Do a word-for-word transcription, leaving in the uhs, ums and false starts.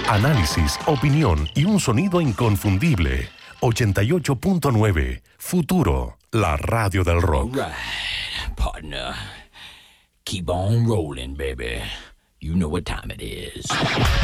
Análisis, opinión y un sonido inconfundible. ochenta y ocho punto nueve Futuro, la radio del rock. All right, partner. Keep on rolling, baby. You know what time it is.